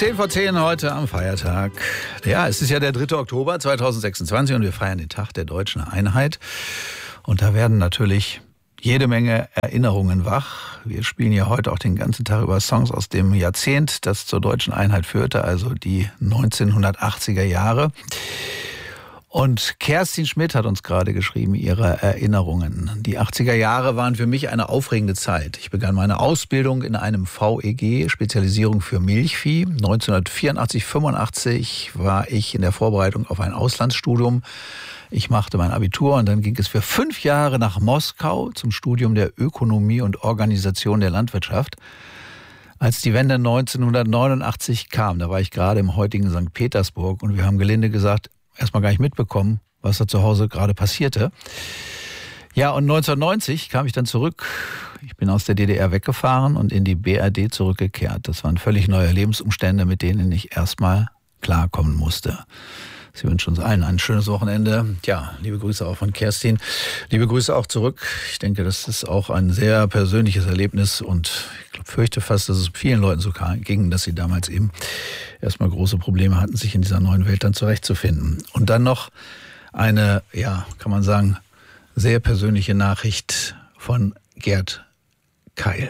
10 vor 10 heute am Feiertag. Ja, es ist ja der 3. Oktober 2026 und wir feiern den Tag der deutschen Einheit. Und da werden natürlich jede Menge Erinnerungen wach. Wir spielen ja heute auch den ganzen Tag über Songs aus dem Jahrzehnt, das zur deutschen Einheit führte, also die 1980er Jahre. Und Kerstin Schmidt hat uns gerade geschrieben, ihre Erinnerungen. Die 80er Jahre waren für mich eine aufregende Zeit. Ich begann meine Ausbildung in einem VEG, Spezialisierung für Milchvieh. 1984, 85 war ich in der Vorbereitung auf ein Auslandsstudium. Ich machte mein Abitur und dann ging es für 5 Jahre nach Moskau zum Studium der Ökonomie und Organisation der Landwirtschaft. Als die Wende 1989 kam, da war ich gerade im heutigen St. Petersburg und wir haben gelinde gesagt, erstmal gar nicht mitbekommen, was da zu Hause gerade passierte. Ja, und 1990 kam ich dann zurück. Ich bin aus der DDR weggefahren und in die BRD zurückgekehrt. Das waren völlig neue Lebensumstände, mit denen ich erstmal klarkommen musste. Sie wünschen uns allen ein schönes Wochenende. Ja, liebe Grüße auch von Kerstin. Liebe Grüße auch zurück. Ich denke, das ist auch ein sehr persönliches Erlebnis und ich fürchte fast, dass es vielen Leuten so ging, dass sie damals eben erstmal große Probleme hatten, sich in dieser neuen Welt dann zurechtzufinden. Und dann noch eine, ja, kann man sagen, sehr persönliche Nachricht von Gerd Keil.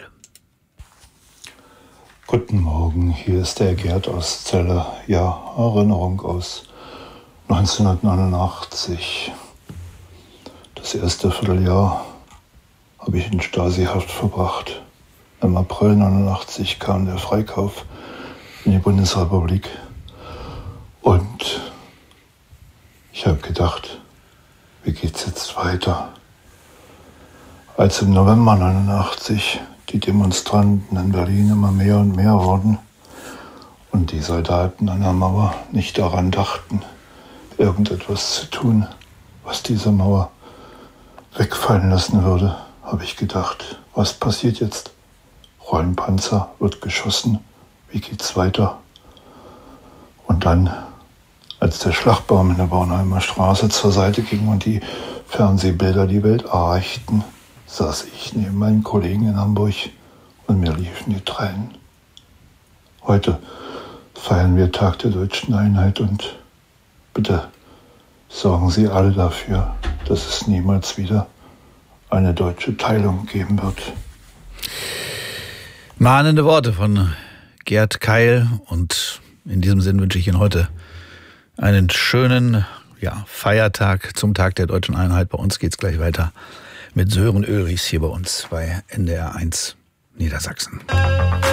Guten Morgen, hier ist der Gerd aus Celle. Ja, Erinnerung aus 1989. Das erste Vierteljahr habe ich in Stasi-Haft verbracht. Im April 1989 kam der Freikauf in die Bundesrepublik und ich habe gedacht, wie geht's jetzt weiter? Als im November 1989 die Demonstranten in Berlin immer mehr und mehr wurden und die Soldaten an der Mauer nicht daran dachten, irgendetwas zu tun, was diese Mauer wegfallen lassen würde, habe ich gedacht, was passiert jetzt? Rollenpanzer, wird geschossen, wie geht's weiter? Und dann, als der Schlagbaum in der Bornheimer Straße zur Seite ging und die Fernsehbilder die Welt erreichten, saß ich neben meinen Kollegen in Hamburg und mir liefen die Tränen. Heute feiern wir Tag der deutschen Einheit und bitte sorgen Sie alle dafür, dass es niemals wieder eine deutsche Teilung geben wird. Mahnende Worte von Gerd Keil und in diesem Sinn wünsche ich Ihnen heute einen schönen Feiertag zum Tag der deutschen Einheit. Bei uns geht es gleich weiter mit Sören Ulrichs hier bei uns bei NDR 1 Niedersachsen.